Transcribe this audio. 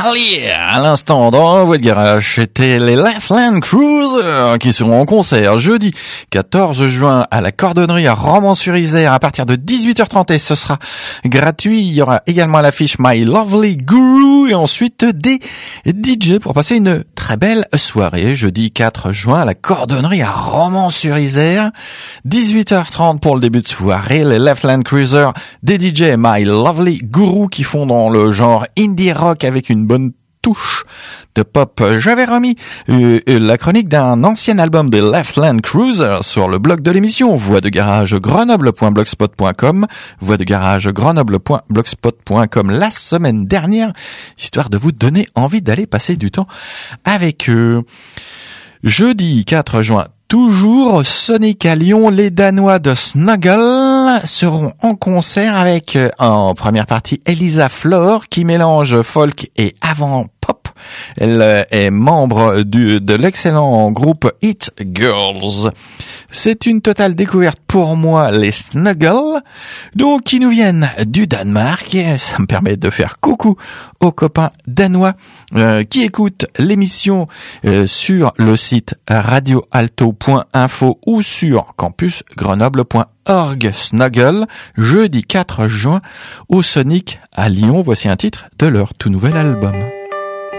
Allez, à l'instant dans Voix de Garage, c'était les Left-Land Cruisers qui seront en concert jeudi 14 juin à la Cordonnerie à Romans-sur-Isère à partir de 18h30 et ce sera gratuit. Il y aura également à l'affiche My Lovely Guru et ensuite des DJ pour passer une très belle soirée jeudi 4 juin à la Cordonnerie à Romans-sur-Isère. 18h30 pour le début de soirée, les Left-Land Cruisers, des DJ My Lovely Guru qui font dans le genre indie rock avec une bonne touche de pop. J'avais remis la chronique d'un ancien album des Left-Land Cruisers sur le blog de l'émission Voix de Garage Grenoble.blogspot.com, Voix de Garage Grenoble.blogspot.com la semaine dernière, histoire de vous donner envie d'aller passer du temps avec eux. Jeudi 4 juin, toujours Sonic à Lyon, les Danois de Snuggle seront en concert avec en première partie Elisa Flor qui mélange folk et avant-pop. Elle est membre de l'excellent groupe It Girls. C'est une totale découverte pour moi, les Snuggle, donc qui nous viennent du Danemark. Et ça me permet de faire coucou aux copains danois qui écoutent l'émission sur le site radioalto.info ou sur campusgrenoble.org. Snuggle, jeudi 4 juin au Sonic à Lyon. Voici un titre de leur tout nouvel album.